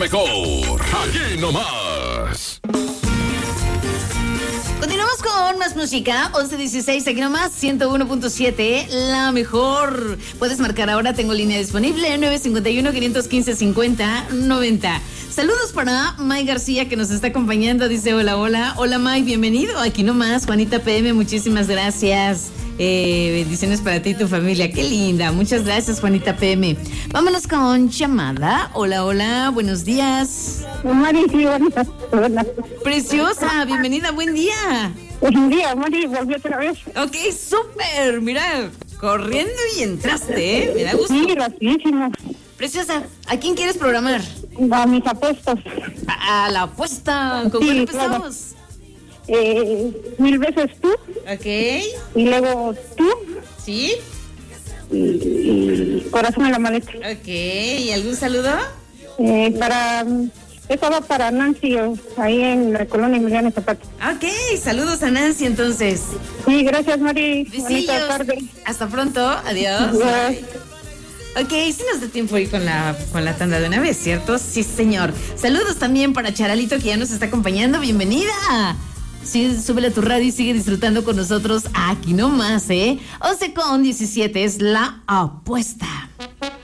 mejor. Aquí nomás. Continuamos con más música, 11:16, aquí nomás, 101.7, la mejor. Puedes marcar ahora, tengo línea disponible, 951-515-5090. Saludos para May García, que nos está acompañando, dice hola, hola. Hola May, bienvenido, aquí nomás, Juanita PM, muchísimas gracias. Bendiciones para ti y tu familia, qué linda, muchas gracias Juanita PM. Vámonos con llamada, hola, hola, buenos días. Mari, sí, hola. Preciosa, bienvenida, buen día. Buen día, Mari, volví otra vez. Ok, súper, mira, corriendo y entraste, ¿eh? Me da gusto. Sí, rapidísimo. Preciosa, ¿a quién quieres programar? A mis apuestos. A la apuesta, ¿con Sí, cuál empezamos? 1000 veces tú, Ok, y luego tú, ¿sí? y corazón en la maleta. Ok, ¿y algún saludo? Eso va para Nancy, ahí en la colonia Emiliano Zapata. Ok, saludos a Nancy entonces. Sí, gracias, Mari. Besillos. Bonita tarde. Hasta pronto, adiós. Adiós. Ok, sí nos da tiempo ahí con la tanda de una vez, ¿cierto? Sí, señor. Saludos también para Charalito, que ya nos está acompañando. ¡Bienvenida! Sí, súbele a tu radio y sigue disfrutando con nosotros aquí nomás, 11:17 es la apuesta.